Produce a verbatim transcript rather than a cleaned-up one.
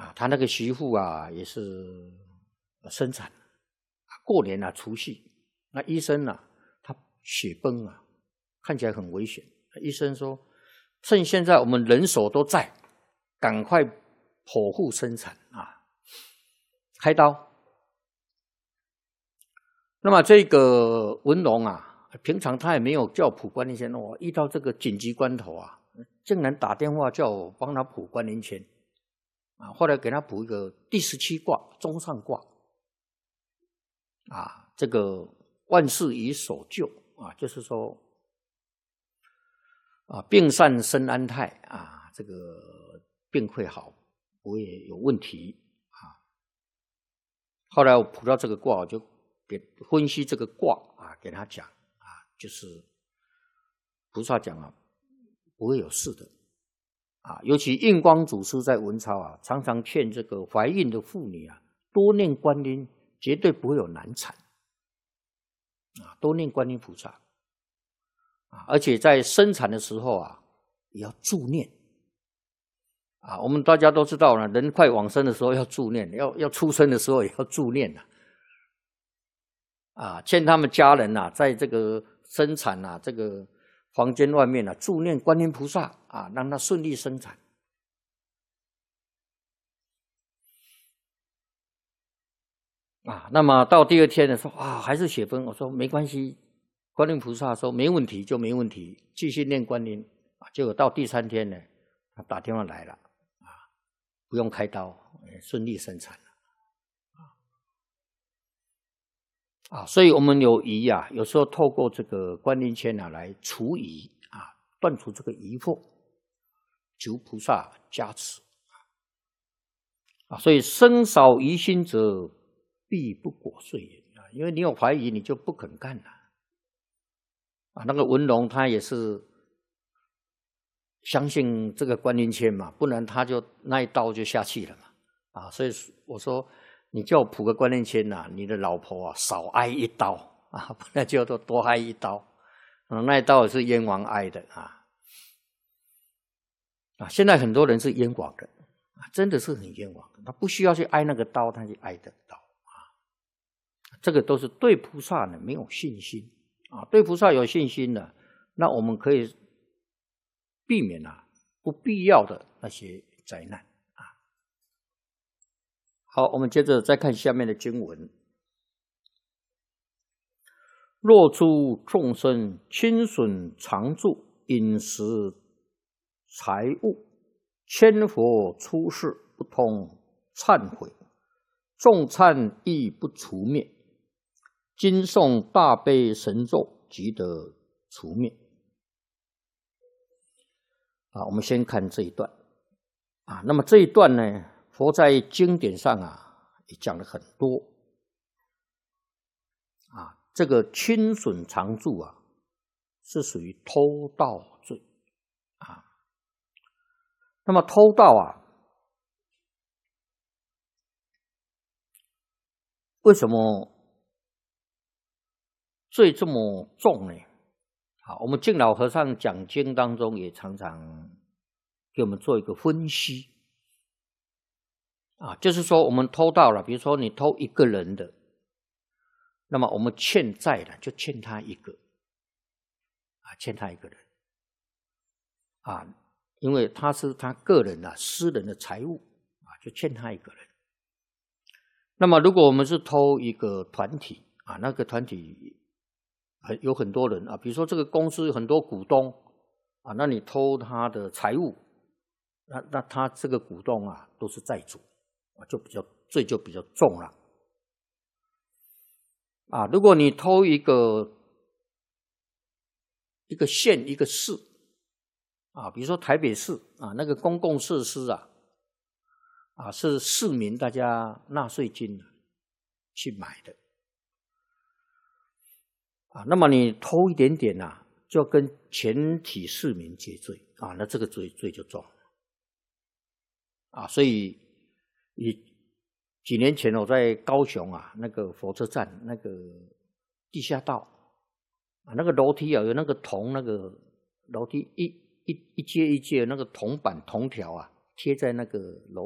啊，他那个媳妇啊也是生产，过年啊除夕，那医生啊他血崩啊，看起来很危险。医生说，趁现在我们人手都在，赶快剖腹生产啊，开刀。那么这个文龙啊，平常他也没有叫卜关灵签，哦，遇到这个紧急关头啊，竟然打电话叫我帮他卜关灵签啊，后来给他卜一个第十七卦中上卦啊，这个万事以守旧啊，就是说啊，病善身安泰啊，这个病会好，不会有问题啊。后来我卜到这个卦，我就给分析这个卦啊，给他讲啊，就是菩萨讲啊，不会有事的啊。尤其印光祖师在文钞啊，常常劝这个怀孕的妇女啊，多念观音，绝对不会有难产啊，多念观音菩萨。而且在生产的时候啊，也要助念啊。我们大家都知道了，人快往生的时候要助念，要要出生的时候也要助念呐。啊，劝他们家人啊，在这个生产啊，这个房间外面啊，助念观音菩萨啊，让他顺利生产。啊，那么到第二天的时候啊，还是血崩，我说没关系。观音菩萨说没问题就没问题，继续念观音啊。结果到第三天呢，他打电话来了啊，不用开刀，顺利生产了啊。啊，所以我们有疑啊，有时候透过这个观音签啊来除疑啊，断除这个疑惑，求菩萨加持啊。所以生少疑心者，必不果遂也啊，因为你有怀疑，你就不肯干了。啊，那个文龙他也是相信这个观音签嘛，不然他就那一刀就下去了嘛。啊，所以我说你叫我卜个观音签呐、啊，你的老婆啊少挨一刀啊，不然就多多挨一刀。嗯，那一刀也是冤枉挨的啊。啊，现在很多人是冤枉的啊，真的是很冤枉的，他不需要去挨那个刀，他就挨得到啊。这个都是对菩萨呢没有信心。啊，对菩萨有信心的，那我们可以避免啊不必要的那些灾难啊。好，我们接着再看下面的经文：若诸众生亲损常住饮食财物，千佛出世不通忏悔，众忏亦不除灭。今诵大悲神咒，即得除灭。啊，我们先看这一段啊。那么这一段呢，佛在经典上啊也讲了很多啊。这个亲损常住啊，是属于偷盗罪啊。那么偷盗啊，为什么罪这么重呢？好，我们净老和尚讲经当中也常常给我们做一个分析啊，就是说我们偷盗了，比如说你偷一个人的，那么我们欠债了，就欠他一个啊，欠他一个人啊，因为他是他个人啊私人的财物啊，就欠他一个人。那么如果我们是偷一个团体啊，那个团体有很多人啊，比如说这个公司有很多股东啊，那你偷他的财物，那那他这个股东啊都是债主啊，就比较罪就比较重了啊。如果你偷一个一个县一个市啊，比如说台北市啊，那个公共设施啊啊是市民大家纳税金去买的。啊，那么你偷一点点啊，就跟全体市民结罪啊，那这个罪罪就重了啊。所以，你几年前我在高雄啊，那个火车站那个地下道啊，那个楼梯啊有那个铜那个楼梯一一一阶一阶那个铜板铜条啊，贴在那个楼。